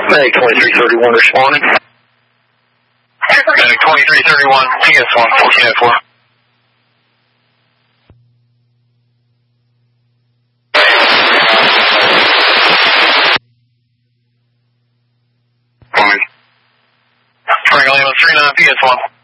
Medic 2331 responding. Medic 2331, PS1, 1404. Franklin 39, PS1.